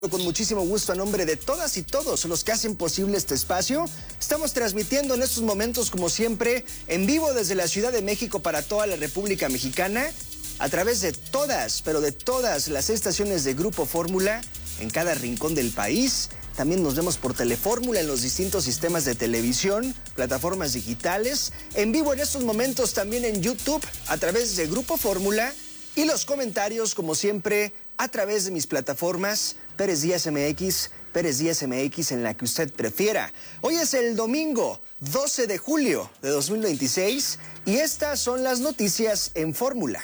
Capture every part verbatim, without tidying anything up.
Con muchísimo gusto, a nombre de todas y todos los que hacen posible este espacio, estamos transmitiendo en estos momentos, como siempre, en vivo desde la Ciudad de México para toda la República Mexicana, a través de todas, pero de todas las estaciones de Grupo Fórmula, en cada rincón del país. También nos vemos por Telefórmula en los distintos sistemas de televisión, plataformas digitales, en vivo en estos momentos también en YouTube, a través de Grupo Fórmula, y los comentarios, como siempre, a través de mis plataformas, Pérez Díaz M X, Pérez Díaz M X, en la que usted prefiera. Hoy es el domingo doce de julio de dos mil veintiséis y estas son las noticias en Fórmula.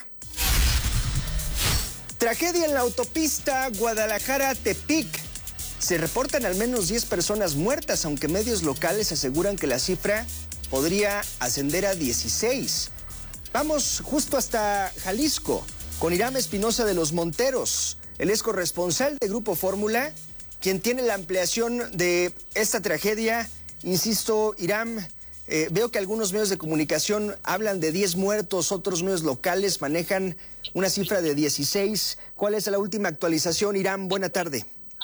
Tragedia en la autopista Guadalajara-Tepic. Se reportan al menos diez personas muertas, aunque medios locales aseguran que la cifra podría ascender a dieciséis. Vamos justo hasta Jalisco con Hiram Espinosa de los Monteros. Él es corresponsal de Grupo Fórmula, quien tiene la ampliación de esta tragedia. Insisto, Hiram, eh, veo que algunos medios de comunicación hablan de diez muertos, otros medios locales manejan una cifra de dieciséis. ¿Cuál es la última actualización, Hiram? Buena tarde.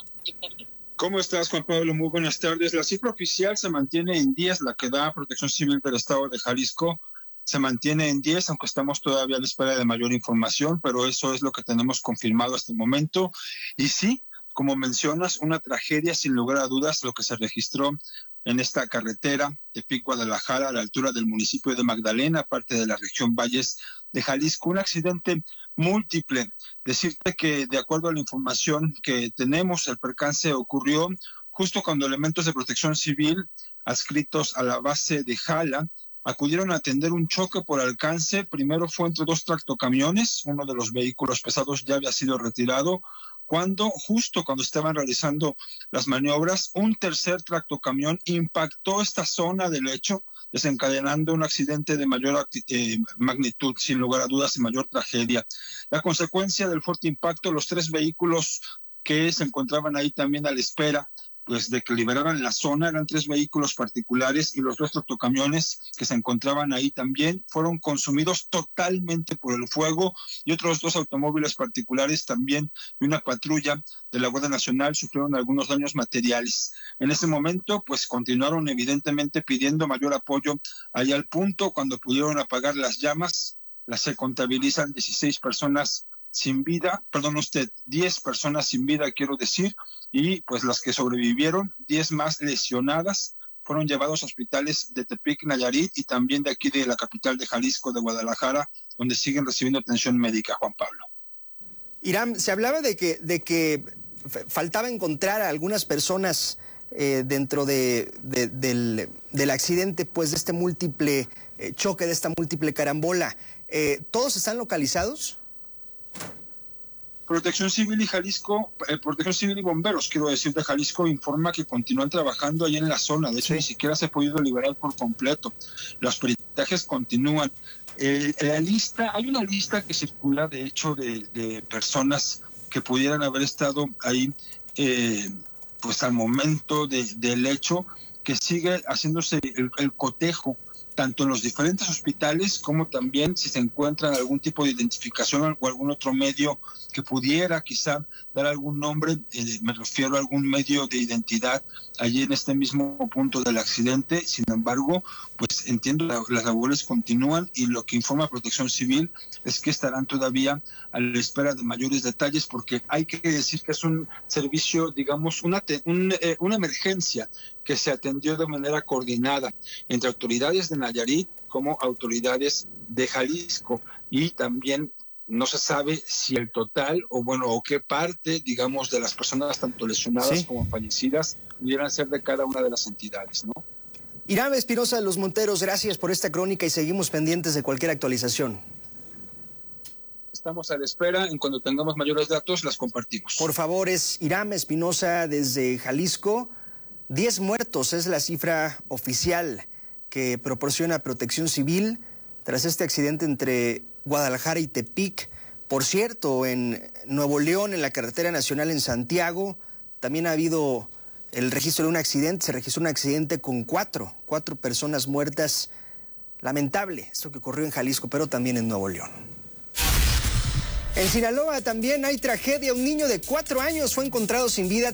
¿Cómo estás, Juan Pablo? Muy buenas tardes. La cifra oficial se mantiene en diez, la que da Protección Civil del Estado de Jalisco. Se mantiene en diez, aunque estamos todavía a la espera de mayor información, pero eso es lo que tenemos confirmado hasta el momento. Y sí, como mencionas, una tragedia sin lugar a dudas, lo que se registró en esta carretera Tepic-Guadalajara, a la altura del municipio de Magdalena, parte de la región Valles de Jalisco. Un accidente múltiple. Decirte que, de acuerdo a la información que tenemos, el percance ocurrió justo cuando elementos de Protección Civil adscritos a la base de Jala acudieron a atender un choque por alcance. Primero fue entre dos tractocamiones, uno de los vehículos pesados ya había sido retirado, cuando justo cuando estaban realizando las maniobras, un tercer tractocamión impactó esta zona del hecho, desencadenando un accidente de mayor eh, magnitud, sin lugar a dudas, y mayor tragedia. La consecuencia del fuerte impacto, los tres vehículos que se encontraban ahí también a la espera, pues de que liberaran la zona, eran tres vehículos particulares y los dos tractocamiones que se encontraban ahí también fueron consumidos totalmente por el fuego, y otros dos automóviles particulares también y una patrulla de la Guardia Nacional sufrieron algunos daños materiales. En ese momento, pues continuaron evidentemente pidiendo mayor apoyo allá al punto. Cuando pudieron apagar las llamas, las se contabilizan dieciséis personas sin vida, perdón usted, diez personas sin vida, quiero decir, y pues las que sobrevivieron, diez más lesionadas, fueron llevados a hospitales de Tepic, Nayarit, y también de aquí de la capital de Jalisco, de Guadalajara, donde siguen recibiendo atención médica, Juan Pablo. Hiram, se hablaba de que, de que faltaba encontrar a algunas personas eh, dentro de, de, del, del accidente, pues de este múltiple eh, choque, de esta múltiple carambola. Eh, ¿Todos están localizados? Protección Civil y Jalisco, eh, Protección Civil y Bomberos, quiero decir, de Jalisco, informa que continúan trabajando ahí en la zona. De hecho, sí, ni siquiera se ha podido liberar por completo. Los peritajes continúan. Eh, la lista, hay una lista que circula, de hecho, de, de personas que pudieran haber estado ahí, eh, pues al momento de, del hecho, que sigue haciéndose el, el cotejo, tanto en los diferentes hospitales como también si se encuentran algún tipo de identificación o algún otro medio que pudiera quizá dar algún nombre, eh, me refiero a algún medio de identidad allí en este mismo punto del accidente. Sin embargo, pues entiendo que las labores continúan, y lo que informa Protección Civil es que estarán todavía a la espera de mayores detalles, porque hay que decir que es un servicio, digamos, una, un, eh, una emergencia que se atendió de manera coordinada entre autoridades de Nayarit como autoridades de Jalisco, y también no se sabe si el total o bueno o qué parte, digamos, de las personas tanto lesionadas sí. como fallecidas pudieran ser de cada una de las entidades, ¿no? Hiram Espinosa de los Monteros, gracias por esta crónica y seguimos pendientes de cualquier actualización. Estamos a la espera, en cuando tengamos mayores datos las compartimos. Por favor, es Hiram Espinosa desde Jalisco. diez muertos es la cifra oficial que proporciona Protección Civil tras este accidente entre Guadalajara y Tepic. Por cierto, en Nuevo León, en la carretera nacional en Santiago, también ha habido el registro de un accidente. Se registró un accidente con cuatro, cuatro personas muertas. Lamentable esto que ocurrió en Jalisco, pero también en Nuevo León. En Sinaloa también hay tragedia. Un niño de cuatro años fue encontrado sin vida